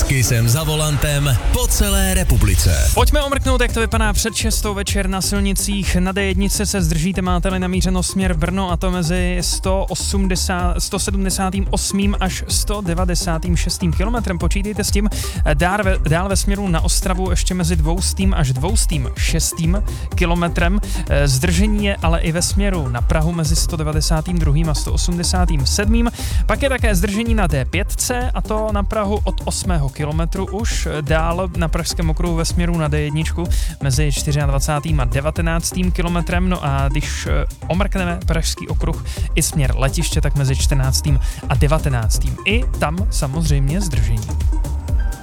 Kissem za volantem po celé republice. Pojďme omrknout, jak to vypadá před 6. večer na silnicích. Na D1 se zdržíte, máte-li namířeno směr Brno, a to mezi 178. až 196. kilometrem. Počítejte s tím. Dál ve směru na Ostravu ještě mezi 200. až 206. kilometrem. Zdržení je ale i ve směru na Prahu mezi 192. a 187. Pak je také zdržení na D5, a to na Prahu od 8. kilometru už. Dál na Pražském okruhu ve směru na D1 mezi 24. a 19. kilometrem. No a když omrkneme Pražský okruh i směr letiště, tak mezi 14. a 19. I tam samozřejmě zdržení.